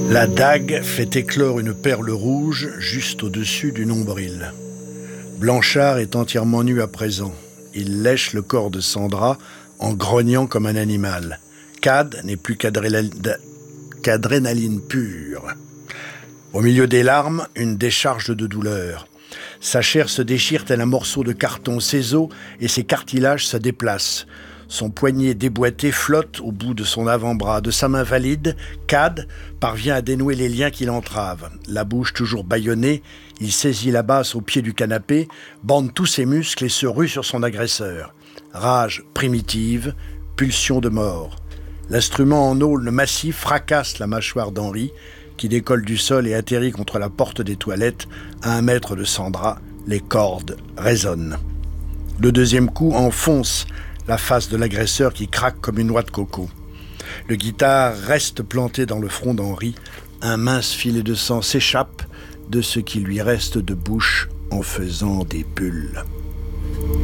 La dague fait éclore une perle rouge juste au-dessus du nombril. Blanchard est entièrement nu à présent. Il lèche le corps de Sandra en grognant comme un animal. Cad n'est plus qu'adrénaline pure. Au milieu des larmes, une décharge de douleur. Sa chair se déchire tel un morceau de carton, ses os et ses cartilages se déplacent. Son poignet déboîté flotte au bout de son avant-bras. De sa main valide, Cad parvient à dénouer les liens qui l'entravent. La bouche toujours bâillonnée, il saisit la basse au pied du canapé, bande tous ses muscles et se rue sur son agresseur. Rage primitive, pulsion de mort. L'instrument en aulne massif fracasse la mâchoire d'Henri, qui décolle du sol et atterrit contre la porte des toilettes à 1 mètre de Sandra. Les cordes résonnent. Le deuxième coup enfonce la face de l'agresseur qui craque comme une noix de coco. Le guitare reste planté dans le front d'Henri. Un mince filet de sang s'échappe de ce qui lui reste de bouche en faisant des bulles.